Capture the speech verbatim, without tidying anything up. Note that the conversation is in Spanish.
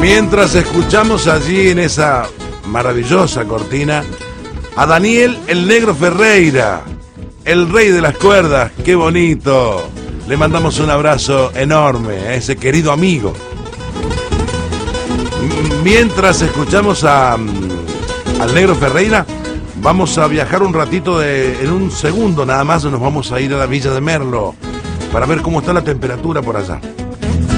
Mientras escuchamos allí en esa maravillosa cortina a Daniel el Negro Ferreira, el rey de las cuerdas. ¡Qué bonito! Le mandamos un abrazo enorme a ese querido amigo. Mientras escuchamos a, al Negro Ferreira, vamos a viajar un ratito, de, en un segundo nada más nos vamos a ir a la Villa de Merlo para ver cómo está la temperatura por allá.